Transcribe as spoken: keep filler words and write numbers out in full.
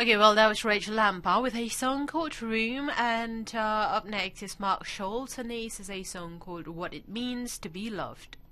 Okay, well, that was Rachel Lampa with a song called Room, and uh, up next is Mark Schultz, and this is a song called What It Means to Be Loved.